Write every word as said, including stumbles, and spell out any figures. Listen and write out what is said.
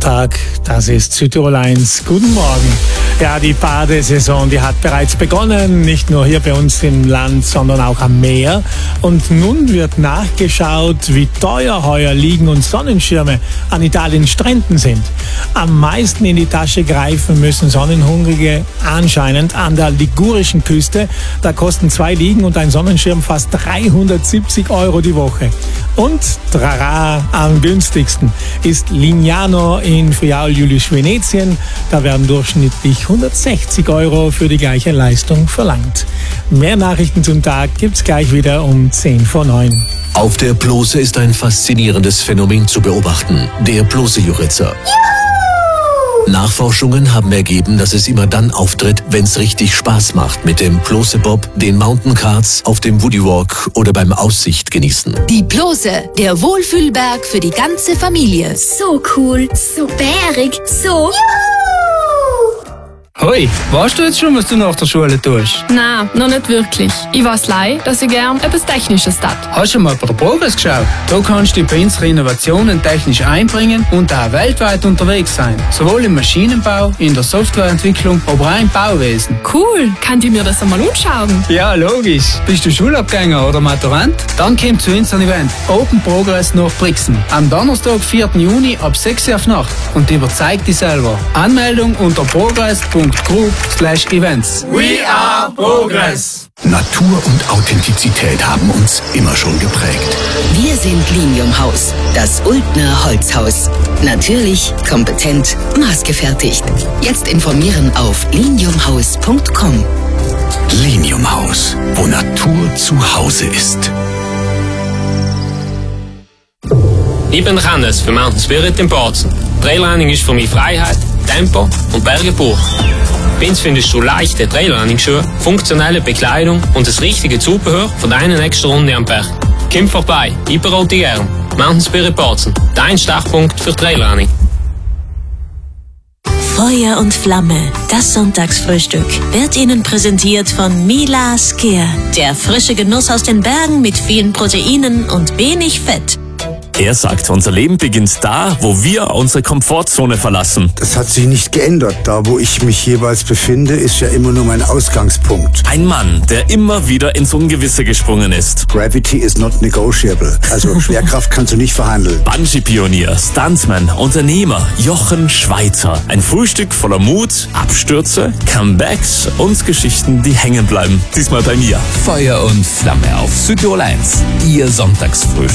Sonntag, das ist Südtirol eins. Guten Morgen. Ja, die Badesaison, die hat bereits begonnen, nicht nur hier bei uns im Land, sondern auch am Meer. Und nun wird nachgeschaut, wie teuer heuer Liegen und Sonnenschirme an Italiens Stränden sind. Am meisten in die Tasche greifen müssen Sonnenhungrige anscheinend an der ligurischen Küste. Da kosten zwei Liegen und ein Sonnenschirm fast dreihundertsiebzig Euro die Woche. Und trara, am günstigsten ist Lignano in Friaul-Julisch-Venetien. Da werden durchschnittlich hundertsechzig Euro für die gleiche Leistung verlangt. Mehr Nachrichten zum Tag gibt's gleich wieder um zehn vor neun. Auf der Plose ist ein faszinierendes Phänomen zu beobachten, der Plose-Juritzer. Nachforschungen haben ergeben, dass es immer dann auftritt, wenn es richtig Spaß macht mit dem Plose-Bob, den Mountain Carts, auf dem Woody Walk oder beim Aussicht genießen. Die Plose, der Wohlfühlberg für die ganze Familie. So cool, so bärig, so... Hoi, weißt du jetzt schon, was du nach der Schule tust? Nein, noch nicht wirklich. Ich weiß leider, dass ich gern etwas Technisches tat. Hast du schon mal bei der Progress geschaut? Da kannst du bei unsere Innovationen technisch einbringen und auch weltweit unterwegs sein. Sowohl im Maschinenbau, in der Softwareentwicklung, aber auch im Bauwesen. Cool, kann ich mir das einmal anschauen? Ja, logisch. Bist du Schulabgänger oder Maturant? Dann komm zu unserem Event Open Progress nach Brixen. Am Donnerstag, vierten Juni ab sechs Uhr auf Nacht. Und überzeug dich selber. Anmeldung unter progress punkt group slash events. We are Progress. Natur und Authentizität haben uns immer schon geprägt. Wir sind Linium Haus, das Ultner Holzhaus. Natürlich, kompetent, maßgefertigt. Jetzt informieren auf liniumhaus punkt com. Linium Haus, wo Natur zu Hause ist. Ich bin Hannes für Mountain Spirit in Bozen. Trailrunning ist für mich Freiheit, Tempo und Berge pur. Bei uns findest du leichte Trailrunning-Schuhe, funktionelle Bekleidung und das richtige Zubehör für deine nächste Runde am Berg. Komm vorbei, ich berate dich gern. Mountain Spirit Bozen, dein Startpunkt für Trailrunning. Feuer und Flamme, das Sonntagsfrühstück, wird Ihnen präsentiert von Mila Skier. Der frische Genuss aus den Bergen mit vielen Proteinen und wenig Fett. Er sagt, unser Leben beginnt da, wo wir unsere Komfortzone verlassen. Das hat sich nicht geändert. Da, wo ich mich jeweils befinde, ist ja immer nur mein Ausgangspunkt. Ein Mann, der immer wieder ins Ungewisse gesprungen ist. Gravity is not negotiable. Also Schwerkraft kannst du nicht verhandeln. Bungee-Pionier, Stuntman, Unternehmer, Jochen Schweizer. Ein Frühstück voller Mut, Abstürze, Comebacks und Geschichten, die hängen bleiben. Diesmal bei mir. Feuer und Flamme auf Südtirol eins. Ihr Sonntagsfrühstück.